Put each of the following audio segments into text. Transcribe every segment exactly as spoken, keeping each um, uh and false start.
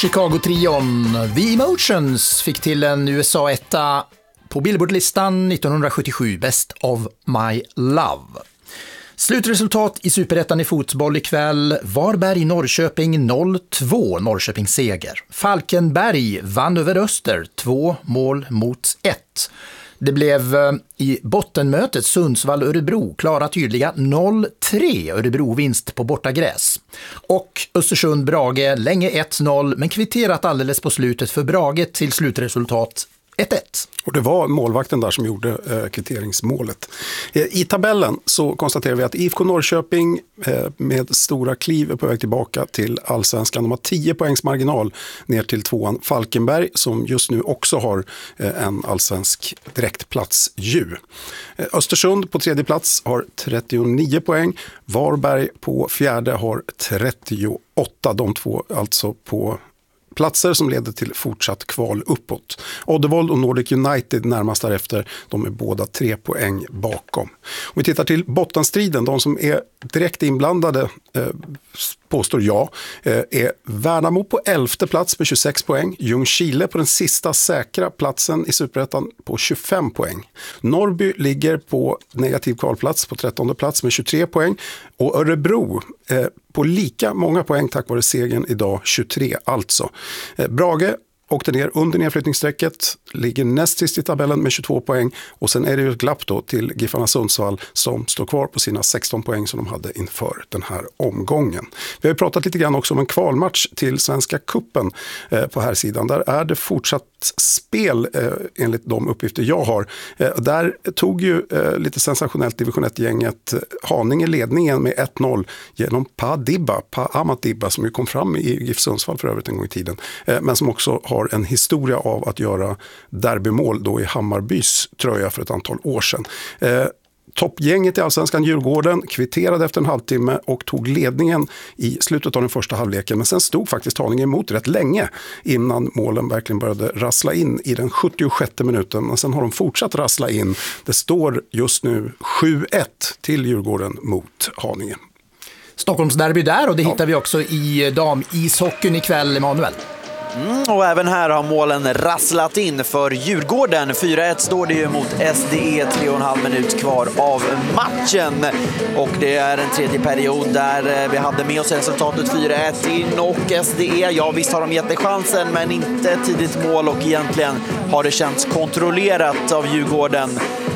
Chicago-trion The Emotions fick till en U S A-etta på Billboard-listan nittonhundrasjuttiosju, Best of My Love. Slutresultat i Superettan i fotboll ikväll: Varberg-Norrköping noll två, Norrköping seger. Falkenberg vann över Öster, två mål mot ett. Det blev i bottenmötet Sundsvall-Örebro klara tydliga noll tre, Örebro-vinst på bortagräs. Och Östersund-Brage länge ett noll, men kvitterat alldeles på slutet för Brage till slutresultat ett ett. Och det var målvakten där som gjorde eh, kvitteringsmålet. Eh, I tabellen så konstaterar vi att I F K Norrköping eh, med stora kliv är på väg tillbaka till allsvenskan. De har tio poängs marginal ner till tvåan Falkenberg, som just nu också har eh, en allsvensk direktplats ju. Eh, Östersund på tredje plats har trettionio poäng. Varberg på fjärde har trettioåtta. De två alltså på platser som leder till fortsatt kval uppåt. Oddevold och Nordic United närmast därefter, de är båda tre poäng bakom. Om vi tittar till bottenstriden, de som är direkt inblandade, eh, påstår jag, eh, är Värnamo på elfte plats med tjugosex poäng, Ljungskile på den sista säkra platsen i Superettan på tjugofem poäng. Norrby ligger på negativ kvalplats på trettonde plats med tjugotre poäng, och Örebro eh, på lika många poäng tack vare segern idag, tjugotre alltså. Eh, Brage åkte ner under nedflyttningsstrecket, ligger näst sist i tabellen med tjugotvå poäng, och sen är det ju ett glapp då till Giffarna Sundsvall som står kvar på sina sexton poäng som de hade inför den här omgången. Vi har ju pratat lite grann också om en kvalmatch till Svenska Cupen eh, på här sidan. Där är det fortsatt spel eh, enligt de uppgifter jag har. Eh, där tog ju eh, lite sensationellt division ett-gänget eh, Haninge ledningen med ett noll genom Pa Dibba, Pa Amat Dibba, som ju kom fram i GIF Sundsvall för övrigt en gång i tiden, eh, men som också har en historia av att göra derbymål då i Hammarbys tröja för ett antal år sedan. Eh, Toppgänget i allsvenskan Djurgården kvitterade efter en halvtimme och tog ledningen i slutet av den första halvleken, men sen stod faktiskt Haninge emot rätt länge innan målen verkligen började rassla in i den sjuttiosjätte minuten, och sen har de fortsatt rassla in. Det står just nu sju ett till Djurgården mot Haninge. Stockholmsderby där, och det ja. hittar vi också i dam-ishockeyn ikväll, Emanuel. Mm, och även här har målen rasslat in för Djurgården. fyra ett står det ju mot S D E, tre och en halv minut kvar av matchen. Och det är en tredje period där vi hade med oss resultatet fyra ett in, och S D E, ja visst har de gett det chansen, men inte ett tidigt mål, och egentligen har det känts kontrollerat av Djurgården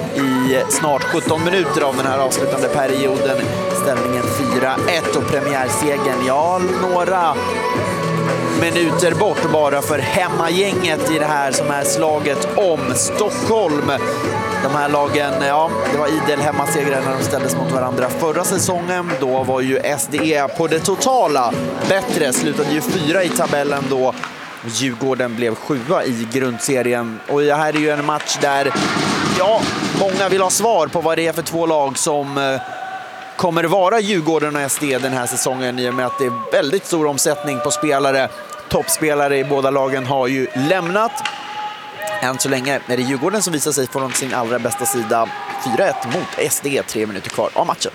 i snart sjutton minuter av den här avslutande perioden. Ställningen fyra ett och premiärsegern, ja, några minuter bort bara för hemmagänget i det här som är slaget om Stockholm. De här lagen, ja, det var idel hemmasegrar när de ställdes mot varandra förra säsongen. Då var ju S D E på det totala bättre, slutade ju fyra i tabellen då. Djurgården blev sjua i grundserien, och det här är ju en match där, ja, många vill ha svar på vad det är för två lag som kommer vara Djurgården och S D E den här säsongen, i och med att det är väldigt stor omsättning på spelare. Toppspelare i båda lagen har ju lämnat. Än så länge är det Djurgården som visar sig från sin allra bästa sida. fyra ett mot S D E, tre minuter kvar av matchen.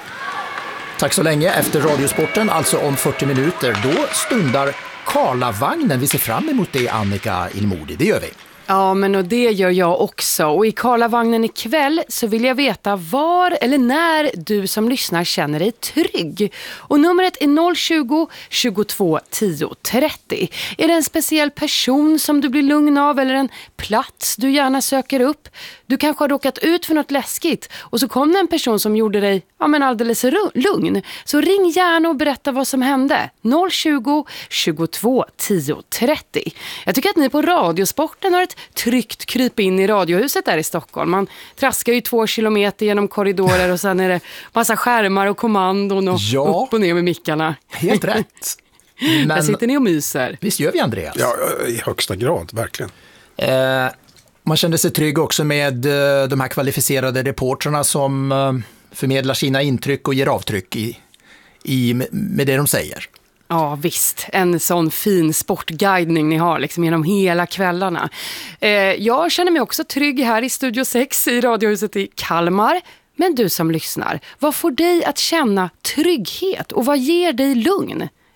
Tack så länge. Efter Radiosporten, alltså om fyrtio minuter, då stundar Karlavagnen. Vi ser fram emot det, Annika Ilmodi. Det gör vi. Ja, men och det gör jag också. Och i Karlavagnen ikväll så vill jag veta var eller när du som lyssnar känner dig trygg. Och numret är noll tjugo, tjugotvå, tio, trettio. Är det en speciell person som du blir lugn av, eller en plats du gärna söker upp? Du kanske har råkat ut för något läskigt, och så kom det en person som gjorde dig, ja, men alldeles lugn. Så ring gärna och berätta vad som hände. noll tjugo, tjugotvå, tio, trettio. Jag tycker att ni på Radiosporten har ett tryggt kryp in i radiohuset där i Stockholm. Man traskar ju två kilometer genom korridorer, och sen är det massa skärmar och kommandon och ja, upp och ner med mickarna. Helt rätt. Men där sitter ni och myser. Visst gör vi, Andreas? Ja, i högsta grad, verkligen. Eh, man kände sig trygg också med eh, de här kvalificerade reportrarna som eh, förmedlar sina intryck och ger avtryck i, i, med det de säger. Ja, visst. En sån fin sportguidning ni har liksom genom hela kvällarna. Eh, jag känner mig också trygg här i Studio sex i Radiohuset i Kalmar. Men du som lyssnar, vad får dig att känna trygghet och vad ger dig lugn?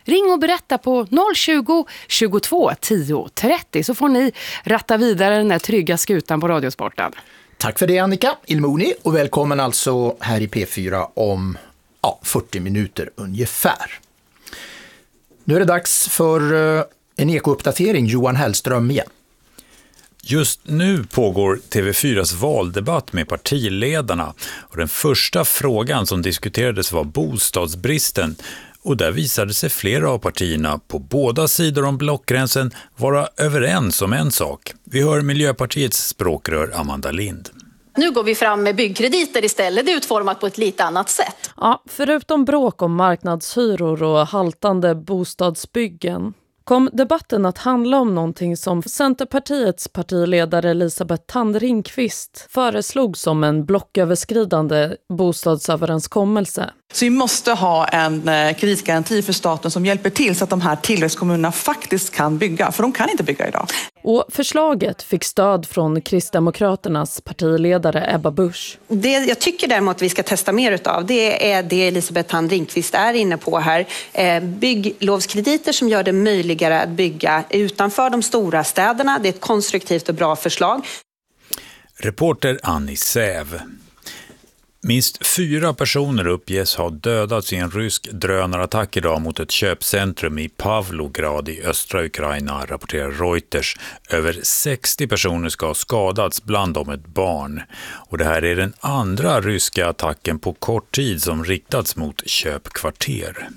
Ring och berätta på noll tjugo, tjugotvå, tio, trettio så får ni ratta vidare den här trygga skutan på Radiosporten. Tack för det Annika Ilmoni och välkommen alltså här i P fyra om ja, fyrtio minuter ungefär. Nu är det dags för en ekouppdatering, Johan Hellström igen. Just nu pågår T V fyras valdebatt med partiledarna och den första frågan som diskuterades var bostadsbristen och där visade sig flera av partierna på båda sidor om blockgränsen vara överens om en sak. Vi hör Miljöpartiets språkrör Amanda Lind. Nu går vi fram med byggkrediter istället, det är utformat på ett lite annat sätt. Ja, förutom bråk om marknadshyror och haltande bostadsbyggen kom debatten att handla om någonting som Centerpartiets partiledare Elisabeth Thand Ringqvist föreslog som en blocköverskridande bostadsöverenskommelse. Så vi måste ha en kreditgaranti för staten som hjälper till så att de här tillväxtkommunerna faktiskt kan bygga, för de kan inte bygga idag. Och förslaget fick stöd från Kristdemokraternas partiledare Ebba Busch. Det jag tycker däremot vi ska testa mer utav, det är det Elisabeth Thand Ringqvist är inne på här. Bygglovskrediter som gör det möjligare att bygga utanför de stora städerna. Det är ett konstruktivt och bra förslag. Reporter Annie Säv. Minst fyra personer uppges ha dödats i en rysk drönarattack idag mot ett köpcentrum i Pavlograd i östra Ukraina, rapporterar Reuters. Över sextio personer ska ha skadats, bland dem ett barn. Och det här är den andra ryska attacken på kort tid som riktats mot köpkvarter.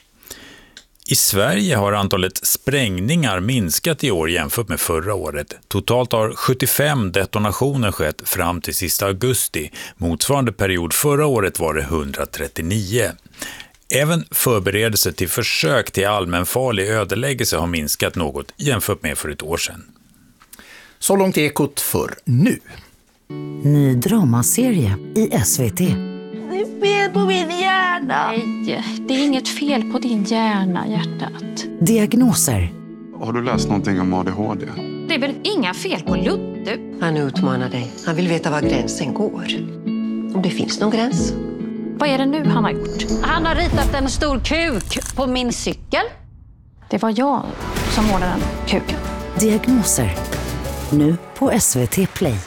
I Sverige har antalet sprängningar minskat i år jämfört med förra året. Totalt har sjuttiofem detonationer skett fram till sista augusti. Motsvarande period förra året var det hundratrettionio. Även förberedelser till försök till allmänfarlig ödeläggelse har minskat något jämfört med för ett år sedan. Så långt Ekot för nu. Ny dramaserie i S V T. Det är fel på min hjärna. Nej, det är inget fel på din hjärna, hjärtat. Diagnoser. Har du läst någonting om A D H D? Det är väl inga fel på Ludde? Han utmanar dig. Han vill veta var gränsen går. Om det finns någon gräns. Vad är det nu han har gjort? Han har ritat en stor kuk på min cykel. Det var jag som målade den kuken. Diagnoser. Nu på S V T Play.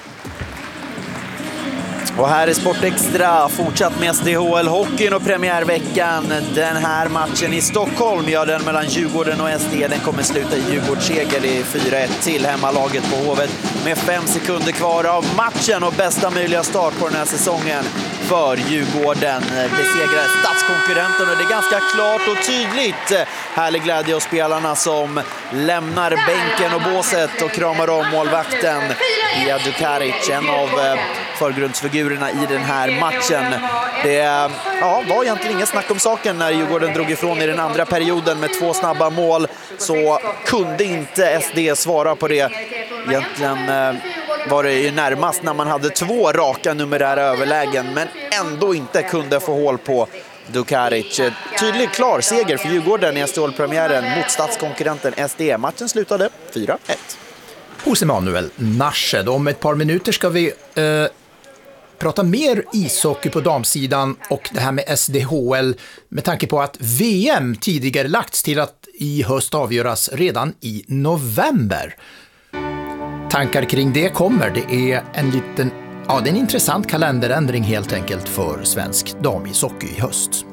Och här är Sportextra, fortsatt med S D H L-hockeyn och premiärveckan. Den här matchen i Stockholm, ja, den mellan Djurgården och S D, den kommer sluta i Djurgårdsseger. Det är fyra ett till hemmalaget på Hovet med fem sekunder kvar av matchen och bästa möjliga start på den här säsongen för Djurgården. Besegrar stadskonkurrenten och det är ganska klart och tydligt. Härlig glädje hos spelarna som lämnar bänken och båset och kramar om målvakten Ija Dukaric, en av förgrundsfigurerna i den här matchen. Det ja, var egentligen ingen snack om saken när Djurgården drog ifrån i den andra perioden med två snabba mål, så kunde inte S D svara på det. Egentligen var det ju närmast när man hade två raka numerära överlägen men ändå inte kunde få hål på Dukaric. Tydlig klar seger för Djurgården i S D H-premiären mot stadskonkurrenten S D. Matchen slutade fyra ett. Hos Emanuel Narshed. Om ett par minuter ska vi eh, prata mer ishockey på damsidan och det här med S D H L med tanke på att V M tidigare lagts till att i höst avgöras redan i november. Tankar kring det kommer. Det är en liten, ja, det är en intressant kalenderändring helt enkelt för svensk damishockey i höst.